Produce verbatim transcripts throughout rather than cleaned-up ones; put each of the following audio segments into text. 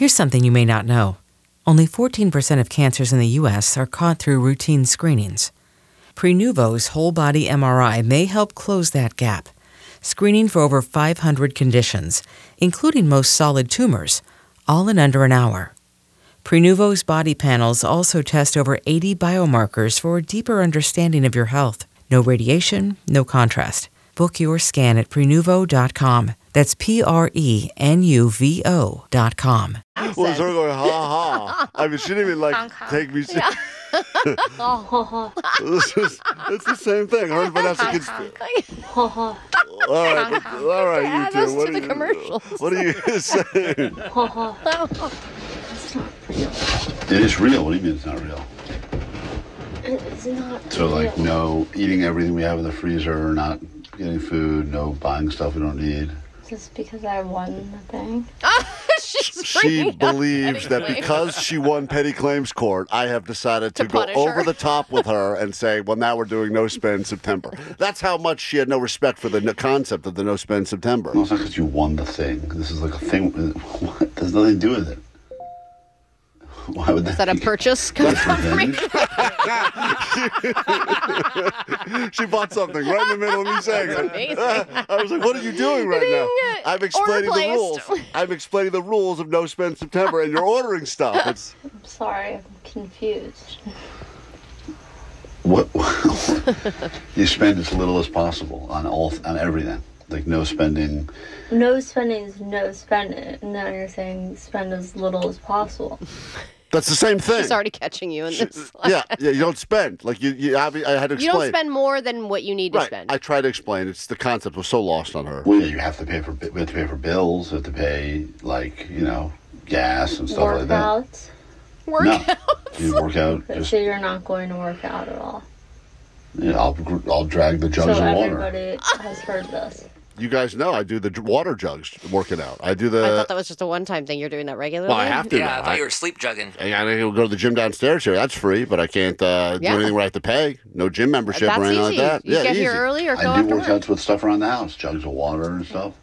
Here's something you may not know. Only fourteen percent of cancers in the U S are caught through routine screenings. Prenuvo's whole-body M R I may help close that gap, screening for over five hundred conditions, including most solid tumors, all in under an hour. Prenuvo's body panels also test over eighty biomarkers for a deeper understanding of your health. No radiation, no contrast. Book your scan at Prenuvo dot com. That's P R E N U V O dot com. Well, it's her going, ha ha. I mean, she didn't even, like, take me seriously. It's, just, it's the same thing. Her and Vanessa can... All right, but, all right, you two. What to are the you, commercials. What are you saying? It is real. What do you mean it's not real? It's not So, real. like, no eating everything we have in the freezer, not getting food, no buying stuff we don't need. Just because I won the thing. She's She bringing up believes that petty because she won petty claims court, I have decided to, To go punish over her. the top with her and say, well, now we're doing no spend September. That's how much she had no respect for the n- concept of the no spend September. Well, it's not because you won the thing. This is like a thing. What? There's nothing to do with it. Why would that Is that a be- purchase That's confirmation? revenge. She bought something right in the middle of me saying it. Amazing. I was like, what are you doing right now? Ding. I'm explaining the Order rules. placed. I'm explaining the rules of no spend September, and you're ordering stuff. It's I'm sorry, I'm confused. What? You spend as little as possible on all on everything. Like no spending. No spending is no spending. And now you're saying spend as little as possible. That's the same thing. She's already catching you in this. Yeah, yeah, you don't spend. Like, you, you I had to explain. You don't spend more than what you need to Right. spend. I tried to explain. It's the concept was so lost on her. Well, yeah, you have to pay for we have to pay for bills. We have to pay like you know gas and stuff like that. Workouts. Work No, out. you work out. Just So you're not going to work out at all. yeah, I'll gr- I'll drag the jugs So of water. everybody has heard this. You guys know I do the dr- water jugs working out. I do the. I thought that was just a one-time thing. You're doing that regularly? well, I have to. Yeah, now. I thought you were sleep jugging. I gotta go to the gym downstairs here. That's free, but I can't uh, Yeah. do anything where I have to pay. No gym membership That's or anything easy. like that. You yeah, get easy. here early or go I do after work. workouts with stuff around the house, jugs of water and stuff.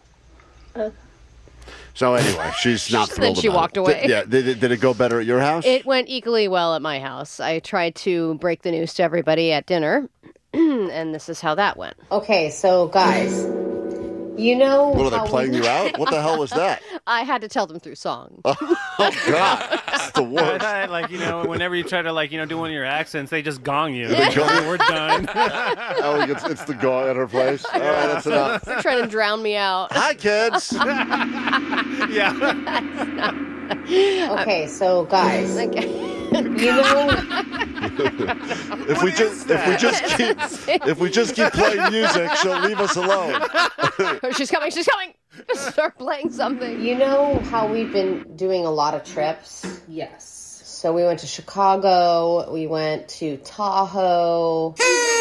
So anyway, she's not Then thrilled she about walked it. away. Did, yeah, did it, did it go better at your house? It went equally well at my house. I tried to break the news to everybody at dinner, and this is how that went. Okay, so guys, you know what are how they playing we... you out? What the hell was that? I had to tell them through song. Oh God, it's the worst. Like, you know, whenever you try to, like, you know, do one of your accents, they just gong you. They gong- We're done. Oh, it's, it's the gong at her place. All right, that's enough. They're trying to drown me out. Hi, kids. Yeah. Okay, so guys, Okay. you know If we just if we just keep if we just keep playing music, she'll leave us alone. She's coming, she's coming. Start playing something. you know how we've been doing a lot of trips? Yes. So we went to Chicago, we went to Tahoe.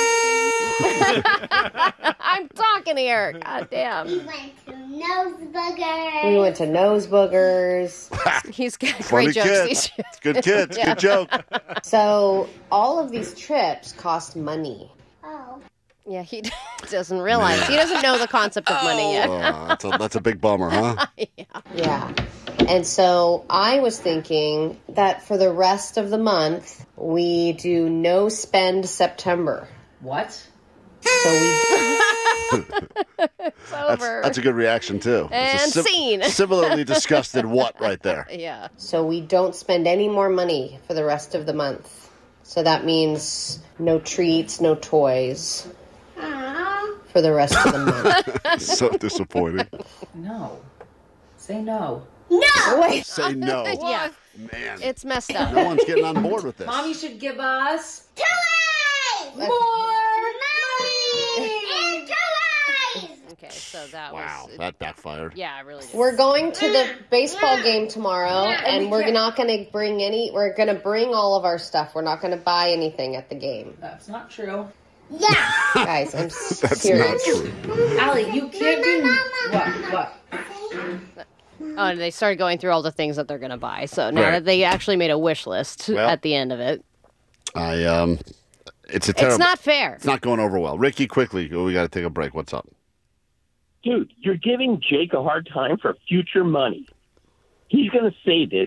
I'm talking here. God damn. We went to Noseburger. We went to Noseburgers. He's got Funny great jokes. kid. These Good kids. Yeah. Good joke. So all of these trips cost money. Oh. Yeah, he doesn't realize. He doesn't know the concept of money yet. Oh, that's, a, that's a big bummer, huh? Yeah. And so I was thinking that for the rest of the month, we do no spend September. What? So we It's That's, over. that's a good reaction too. And It's a scene. Similarly disgusted what right there. Yeah. so we don't spend any more money for the rest of the month. So that means no treats, no toys for the rest of the month. So disappointing. No. Say no. Wait. Say no. Yeah. Man. It's messed up. No one's getting on board with this. Mommy should give us Toys! more money. And toys! Okay, so that Wow, was. that backfired. Yeah, I really did. We're going to the baseball game tomorrow, and we we're can't- not going to bring any. We're going to bring all of our stuff. We're not going to buy anything at the game, That's not true. Yeah. guys. I'm That's serious. not true. Allie, you can't do what? What? Oh, and they started going through all the things that they're going to buy. So now Right. that they actually made a wish list Well, at the end of it. I um, it's a terrible. It's not fair. It's not going over well. Ricky, quickly, we got to take a break. What's up? Dude, you're giving Jake a hard time for future money. He's going to say this